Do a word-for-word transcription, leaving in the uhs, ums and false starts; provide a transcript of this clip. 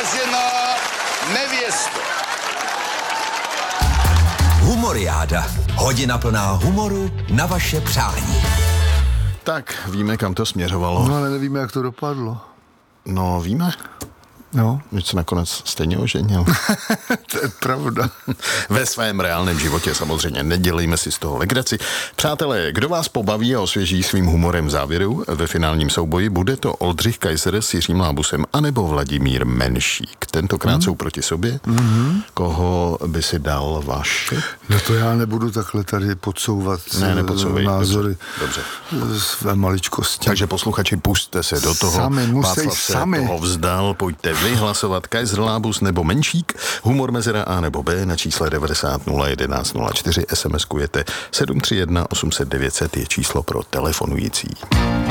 vážená nevěsto. Humoriáda. Hodina plná humoru na vaše přání. Tak, víme, kam to směřovalo. No ale nevíme, jak to dopadlo. No, víme. No. Už se nakonec stejně oženil. To je pravda. Ve svém reálném životě samozřejmě, nedělejme si z toho legraci. Přátelé, kdo vás pobaví a osvěží svým humorem v závěru ve finálním souboji, bude to Oldřich Kaiser s Jiřím Lábusem anebo Vladimír Menšík. Tentokrát hmm. jsou proti sobě. Hmm. Koho by si dal váš? No to já nebudu takhle tady podsouvat ne, názory dobře, dobře. své maličkosti. Takže posluchači, pusťte se do toho. Sami, musí Václav se sami. toho vzdal, pojďte vyhlasovat Kaiser, Lábus nebo Menšík, humor mezera A nebo B na čísle devadesát nula jedenáct nula čtyři, SMSkujete sedm tři jedna osm set devět set je číslo pro telefonující.